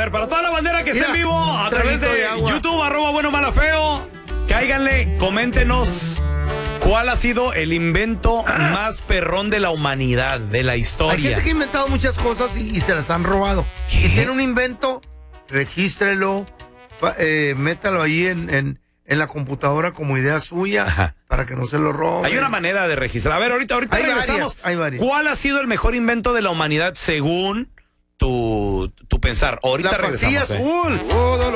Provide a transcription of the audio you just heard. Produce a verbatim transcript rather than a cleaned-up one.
ver, para toda la bandera que Mira, está en vivo a través de, de YouTube, arroba bueno, mala, feo, cáiganle, coméntenos cuál ha sido el invento ah. más perrón de la humanidad, de la historia. Hay gente que ha inventado muchas cosas y, y se las han robado. ¿Qué? Si tiene un invento, regístrelo, eh, métalo ahí en, en, en la computadora como idea suya. Ajá. Para que no se lo roben. Hay una manera de registrar. A ver, ahorita, ahorita hay regresamos. Varias, hay varias. ¿Cuál ha sido el mejor invento de la humanidad según tu, tu pensar? Ahorita la regresamos. pastilla azul. Eh.